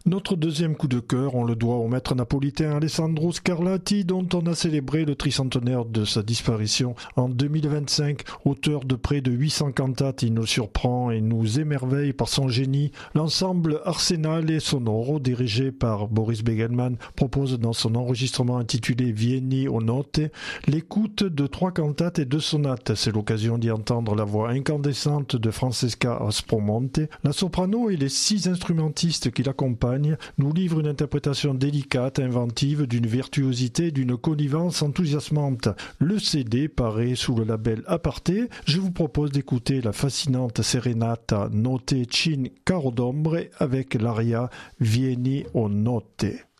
Notre deuxième coup de cœur, on le doit au maître napolitain Alessandro Scarlatti, dont on a célébré le tricentenaire de sa disparition en 2025. Auteur de près de 800 cantates, il nous surprend et nous émerveille par son génie. L'ensemble Arsenale Sonoro, dirigé par Boris Begelman, propose dans son enregistrement intitulé Vieni o notte l'écoute de 3 cantates et 2 sonates. C'est l'occasion d'y entendre la voix incandescente de Francesca Aspromonte. La soprano et les 6 instrumentistes qui l'accompagnent nous livrent une interprétation délicate, inventive, d'une virtuosité et d'une connivence enthousiasmante. Le CD paraît sous le label Aparté. Je vous propose d'écouter la fascinante Serenata Notte Cin Caro d'Ombre avec l'aria Vieni o notte.